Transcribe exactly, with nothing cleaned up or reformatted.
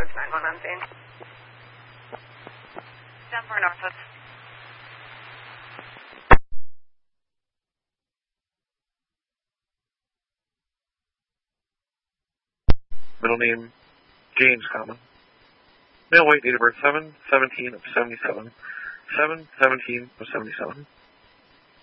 Northwoods, nine one on scene. Denver, Northwoods. Middle name, James Common. Male weight, date of birth seven seventeen of seventy-seven. seven seventeen of seventy-seven.